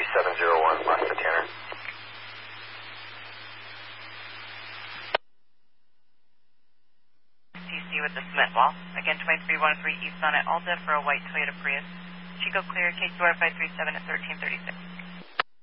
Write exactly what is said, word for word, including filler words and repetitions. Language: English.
three seven zero one, lost to Tanner. T C with the Smith Wall. Again, twenty-three one three East on at Alta for a white Toyota Prius. Chico clear, K Q R five three seven at thirteen thirty-six.